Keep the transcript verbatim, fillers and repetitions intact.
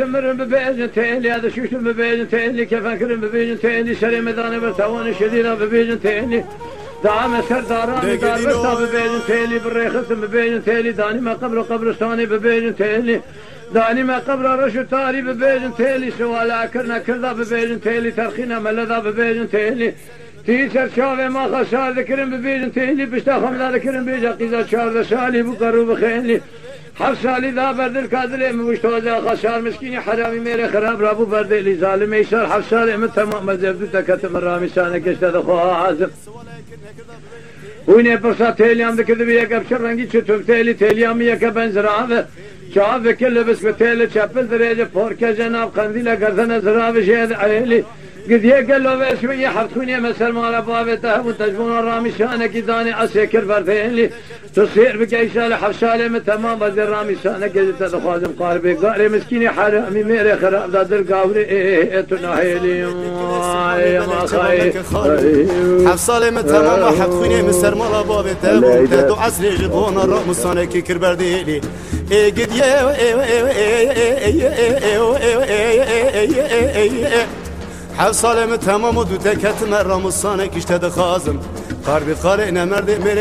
مرن ببيجن تيلي هذا شوش ببيجن تيلي كيف انكرن ببيجن تيلي شري مداني برتوان شديدة ببيجن تيلي دعم سرداران دار برتا ببيجن تيلي بالريخت ببيجن تيلي داني ما قبر قبرستاني ببيجن تيلي داني ما قبر رشو تاري ببيجن تيلي سوالا كرنا كردا ببيجن تيلي ترخينا ملذا ببيجن تيلي تيسر شافي ما خسار ذكرن ببيجن تيلي بشتا خمدا ذكرن بيجا قيزا شار شالي بقرو بخيلي حفصالي ذا برد الكادلي مشتوزا خسار مسكيني حرامي ميري خراب رابو برد اللي ظالم يسار حفصالي من تمام مزبدو تكتم الرامي سانك اشتاد خوها عازم ويني برصا تيلي عم ذكر بيك ابشر رنجي شتوب تيلي تيلي عم يكا بنزرعه شاف كل بس بتيلي شابل دريجة فوركا جناب قنديلة قرثنا زراب جيد عيلي قد يقل له بس شوية حرتوني مسر مال بابته وتجبون الرامي شانك داني اسيكر برتيلي تصير بكيشالي حفشالي من تمام بدر رامي شانك قد تدخازم قاربي قاري مسكيني حرامي ميري خراب داد القاوري ايه تناهيلي يا ما خاي حفصالي من تمام حرتوني مسر مال بابته وتدو عسري جبون الرامي شانك كربرديلي ايه قد يا حفصالي من تمام ودو تكت مرام الصانك اشتد خازم قاربي قارئنا مرد